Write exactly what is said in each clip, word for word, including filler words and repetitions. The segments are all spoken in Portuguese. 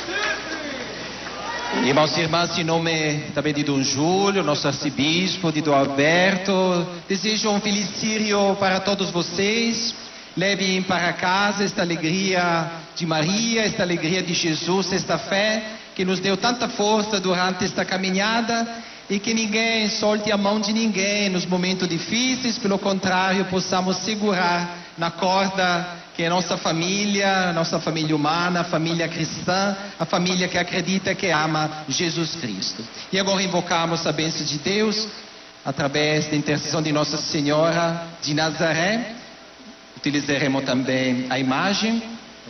Irmãos e irmãs, em nome também de Dom Júlio, nosso arcebispo, de Dom Alberto, desejo um feliz Sírio para todos vocês. Levem para casa esta alegria de Maria, esta alegria de Jesus, esta fé que nos deu tanta força durante esta caminhada e que ninguém solte a mão de ninguém nos momentos difíceis, pelo contrário, possamos segurar na corda que é a nossa família, a nossa família humana, a família cristã, a família que acredita e que ama Jesus Cristo. E agora invocamos a bênção de Deus através da intercessão de Nossa Senhora de Nazaré. Utilizaremos também a imagem.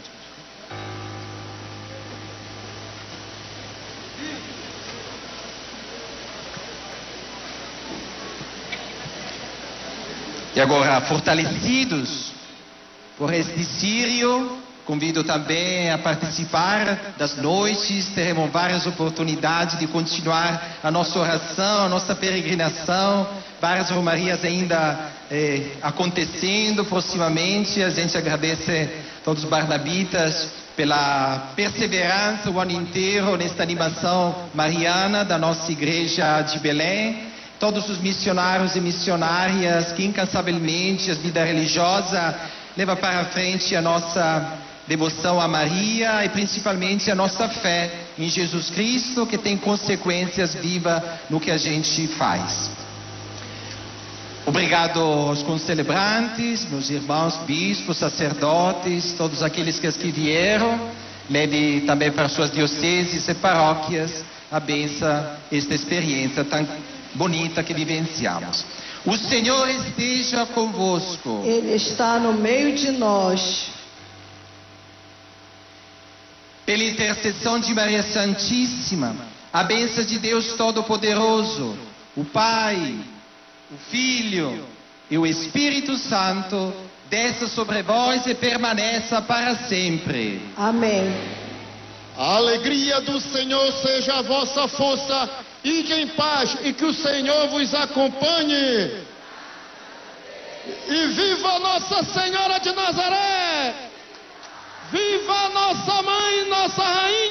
E agora, fortalecidos por este Sírio, convido também a participar das noites. Teremos várias oportunidades de continuar a nossa oração, a nossa peregrinação, várias romarias ainda eh, acontecendo proximamente. A gente agradece a todos os barnabitas pela perseverança o ano inteiro nesta animação mariana da nossa igreja de Belém. Todos os missionários e missionárias que incansavelmente a vida religiosa leva para frente a nossa devoção a Maria e principalmente a nossa fé em Jesus Cristo, que tem consequências vivas no que a gente faz. Obrigado aos concelebrantes, meus irmãos bispos, sacerdotes, todos aqueles que aqui vieram. Leve também para suas dioceses e paróquias a bênção, esta experiência tão bonita que vivenciamos. O Senhor esteja convosco. Ele está no meio de nós. Pela intercessão de Maria Santíssima, a bênção de Deus Todo-Poderoso, o Pai, o Filho e o Espírito Santo, desça sobre vós e permaneça para sempre. Amém. A alegria do Senhor seja a vossa força. Ide em paz e que o Senhor vos acompanhe. E viva Nossa Senhora de Nazaré! Viva nossa mãe, nossa rainha!